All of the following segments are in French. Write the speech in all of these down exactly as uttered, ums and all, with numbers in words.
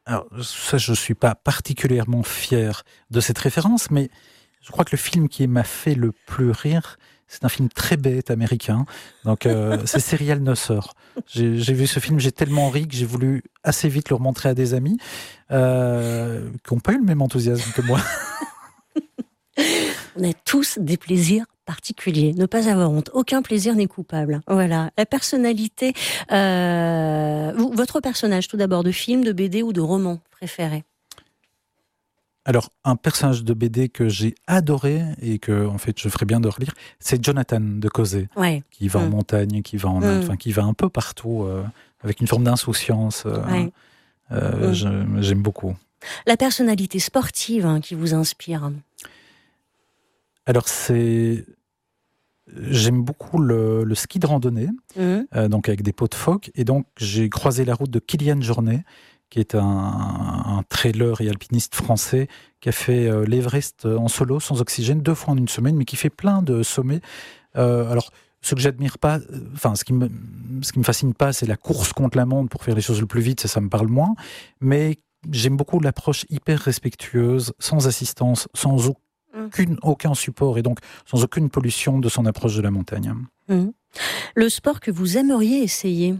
Alors, ça, je ne suis pas particulièrement fier de cette référence, mais je crois que le film qui m'a fait le plus rire, c'est un film très bête américain. Donc, euh, c'est Serial Nosser. J'ai, j'ai vu ce film, j'ai tellement ri que j'ai voulu assez vite le remontrer à des amis euh, qui n'ont pas eu le même enthousiasme que moi. On a tous des plaisirs particuliers. Ne pas avoir honte. Aucun plaisir n'est coupable. Voilà. La personnalité... Euh, votre personnage, tout d'abord, de film, de B D ou de roman préféré? Alors, un personnage de B D que j'ai adoré et que, en fait, je ferais bien de relire, c'est Jonathan de Cosé, ouais. qui va mmh. en montagne, qui va en Inde, enfin, mmh. qui va un peu partout, euh, avec une forme d'insouciance. Euh, ouais. euh, mmh. je, j'aime beaucoup. La personnalité sportive hein, qui vous inspire? Alors, c'est... J'aime beaucoup le, le ski de randonnée, mmh. euh, donc avec des pots de phoque, et donc j'ai croisé la route de Kylian Jornet, qui est un, un trailer et alpiniste français qui a fait euh, l'Everest en solo, sans oxygène, deux fois en une semaine, mais qui fait plein de sommets. Euh, alors, ce que j'admire pas, enfin, ce qui me, ce qui me fascine pas, c'est la course contre la montre pour faire les choses le plus vite, ça, ça me parle moins. Mais j'aime beaucoup l'approche hyper respectueuse, sans assistance, sans aucune, aucun support, et donc sans aucune pollution de son approche de la montagne. Mmh. Le sport que vous aimeriez essayer?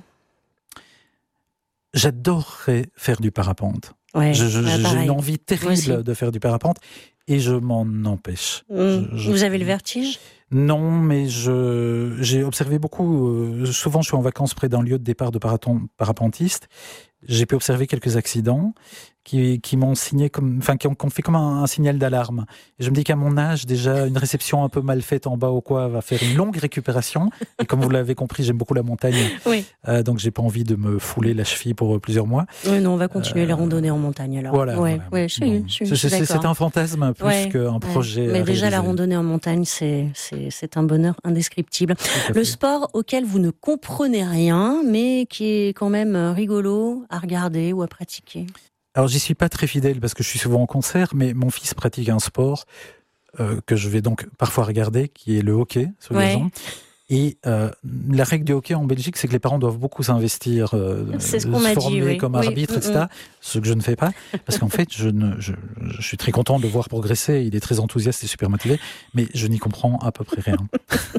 J'adorerais faire du parapente. Ouais, je, je, ah, j'ai une envie terrible de faire du parapente et je m'en empêche. Mmh. Je, je... Vous avez le vertige? Non, mais je, j'ai observé beaucoup. Euh, souvent, je suis en vacances près d'un lieu de départ de paraton, parapentistes. J'ai pu observer quelques accidents qui, qui m'ont signé comme, enfin, qui ont, qui ont fait comme un, un signal d'alarme. Et je me dis qu'à mon âge, déjà, une réception un peu mal faite en bas ou quoi va faire une longue récupération. Et comme vous l'avez compris, j'aime beaucoup la montagne. Oui. Euh, donc, j'ai pas envie de me fouler la cheville pour plusieurs mois. Oui, non, on va continuer euh, les randonnées en montagne alors. Voilà. Ouais, voilà. ouais, je suis, bon, je suis, c'est, je suis c'est, c'est un fantasme plus ouais, qu'un ouais. projet. Mais déjà, réalisé. la randonnée en montagne, c'est, c'est, c'est un bonheur indescriptible. Le sport auquel vous ne comprenez rien, mais qui est quand même rigolo à regarder ou à pratiquer. Alors, j'y suis pas très fidèle parce que je suis souvent en concert, mais mon fils pratique un sport euh, que je vais donc parfois regarder, qui est le hockey sur ouais. gazon. Et euh, la règle du hockey en Belgique, c'est que les parents doivent beaucoup s'investir, euh, c'est ce se qu'on m'a former dit, oui. comme oui. arbitre, mmh, et cetera. Ce que je ne fais pas, parce qu'en fait, je, ne, je, je suis très content de le voir progresser. Il est très enthousiaste et super motivé, mais je n'y comprends à peu près rien.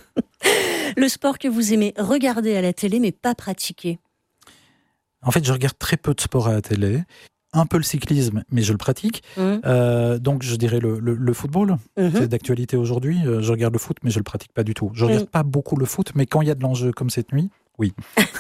Le sport que vous aimez regarder à la télé, mais pas pratiquer? En fait, je regarde très peu de sport à la télé. Un peu le cyclisme, mais je le pratique. Mmh. Euh, donc, je dirais le, le, le football. Mmh. C'est d'actualité aujourd'hui. Je regarde le foot, mais je le pratique pas du tout. Je regarde mmh. pas beaucoup le foot, mais quand il y a de l'enjeu comme cette nuit, oui.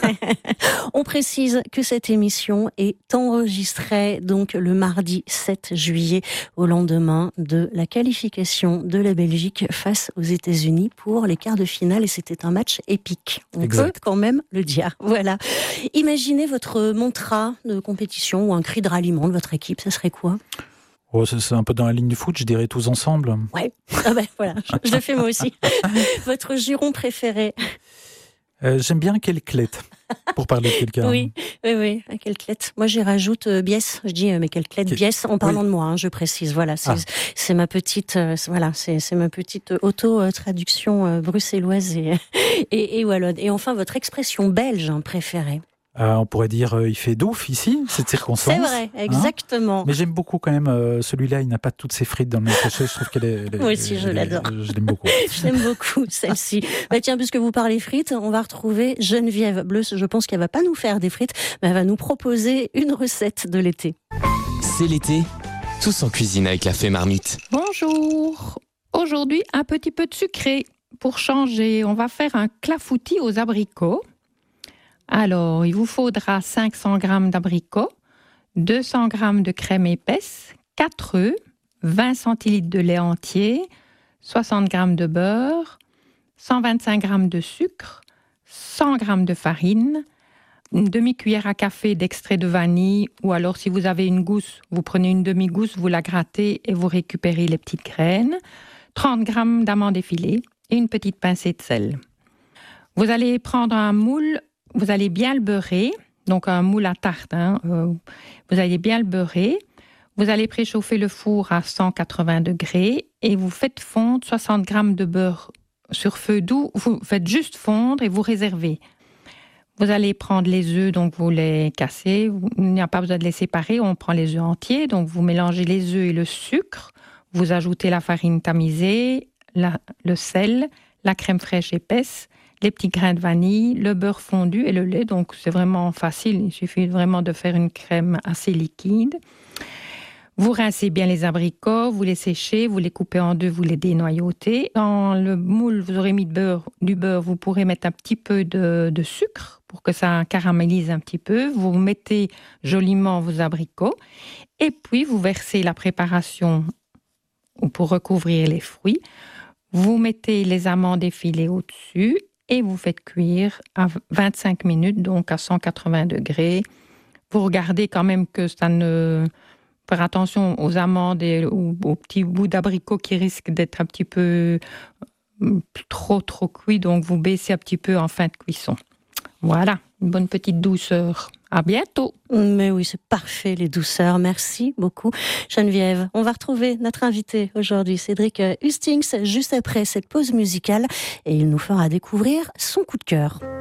On précise que cette émission est enregistrée donc le mardi sept juillet, au lendemain de la qualification de la Belgique face aux États-Unis pour les quarts de finale, et c'était un match épique. On exact. Peut quand même le dire. Voilà. Imaginez votre mantra de compétition ou un cri de ralliement de votre équipe, ça serait quoi? Oh, c'est un peu dans la ligne du foot, je dirais tous ensemble. Ouais. Ah ben voilà, je, je le fais moi aussi. Votre juron préféré? Euh, j'aime bien Kelklet, pour parler de quelqu'un. Oui, oui, oui, Kelklet. Moi, j'y rajoute euh, Biès. Je dis, euh, mais Kelklet, Quel... Biès, en parlant oui. de moi, hein, je précise. Voilà, c'est, ah. c'est ma petite, euh, voilà, c'est, c'est ma petite auto-traduction euh, bruxelloise et, et, et wallonne. Et enfin, votre expression belge hein, préférée? Euh, on pourrait dire euh, il fait douf ici, cette circonstance. C'est vrai, exactement. Hein, mais j'aime beaucoup quand même euh, celui-là, il n'a pas toutes ses frites dans le même sachet, je trouve qu'elle est... Elle est Moi aussi, je elle l'adore. Est, je l'aime beaucoup. Je l'aime beaucoup, celle-ci. Bah tiens, puisque vous parlez frites, on va retrouver Geneviève Bleu. Je pense qu'elle va pas nous faire des frites, mais elle va nous proposer une recette de l'été. C'est l'été, tous en cuisine avec la Fée Marmite. Bonjour. Aujourd'hui, un petit peu de sucré. Pour changer, on va faire un clafoutis aux abricots. Alors, il vous faudra cinq cents grammes d'abricots, deux cents grammes de crème épaisse, quatre œufs, vingt centilitres de lait entier, soixante grammes de beurre, cent vingt-cinq grammes de sucre, cent grammes de farine, une demi-cuillère à café d'extrait de vanille, ou alors si vous avez une gousse, vous prenez une demi-gousse, vous la grattez et vous récupérez les petites graines, trente grammes d'amandes effilées et une petite pincée de sel. Vous allez prendre un moule. Vous allez bien le beurrer, donc un moule à tarte, hein, euh, vous allez bien le beurrer. Vous allez préchauffer le four à cent quatre-vingts degrés et vous faites fondre soixante grammes de beurre sur feu doux. Vous faites juste fondre et vous réservez. Vous allez prendre les œufs, donc vous les cassez. Il n'y a pas besoin de les séparer. On prend les œufs entiers. Donc vous mélangez les œufs et le sucre. Vous ajoutez la farine tamisée, la, le sel, la crème fraîche épaisse, les petits grains de vanille, le beurre fondu et le lait. Donc c'est vraiment facile. Il suffit vraiment de faire une crème assez liquide. Vous rincez bien les abricots, vous les séchez, vous les coupez en deux, vous les dénoyautez. Dans le moule, vous aurez mis de beurre, du beurre, vous pourrez mettre un petit peu de, de sucre pour que ça caramélise un petit peu. Vous mettez joliment vos abricots et puis vous versez la préparation pour recouvrir les fruits. Vous mettez les amandes effilées au-dessus et vous faites cuire à vingt-cinq minutes, donc à cent quatre-vingts degrés. Vous regardez quand même que ça ne... Faire attention aux amandes et aux, aux petits bouts d'abricots qui risquent d'être un petit peu trop, trop cuits. Donc, vous baissez un petit peu en fin de cuisson. Voilà, une bonne petite douceur. À bientôt. Mais oui, c'est parfait, les douceurs. Merci beaucoup, Geneviève. On va retrouver notre invité aujourd'hui, Cédric Hustings, juste après cette pause musicale. Et il nous fera découvrir son coup de cœur.